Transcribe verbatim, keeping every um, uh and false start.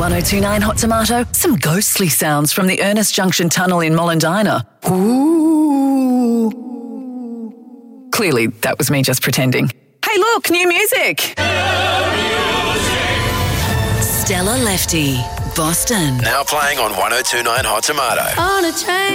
one oh two point nine Hot Tomato, some ghostly sounds from the Ernest Junction Tunnel in Mollendina. Ooh. Clearly, that was me just pretending. Hey, look, new music. Stella Lefty, Boston. Now playing on one oh two point nine Hot Tomato. On a train.